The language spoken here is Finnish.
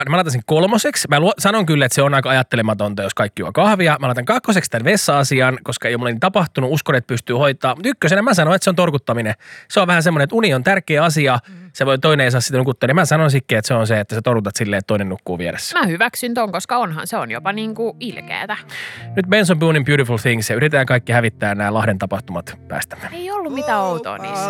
Mä laitan sen 3. Mä sanon kyllä, että se on aika ajattelematonta, jos kaikki juo kahvia. Mä laitan 2. tämän vessa-asian, koska ei ole mulle niin tapahtunut. Uskon, että pystyy hoitaa. Mutta 1. mä sanon, että se on torkuttaminen. Se on vähän semmoinen, että uni on tärkeä asia. Se voi toinen ei saa sitä nukuttaa. Niin mä sanon sikke, että se on se, että sä torutat silleen, että toinen nukkuu vieressä. Mä hyväksyn ton, koska onhan se on jopa niinku ilkeetä. Nyt Benson Boonen Beautiful Things ja yritetään kaikki hävittää nämä Lahden tapahtumat päästämme. Ei ollut mitään outoa niissä.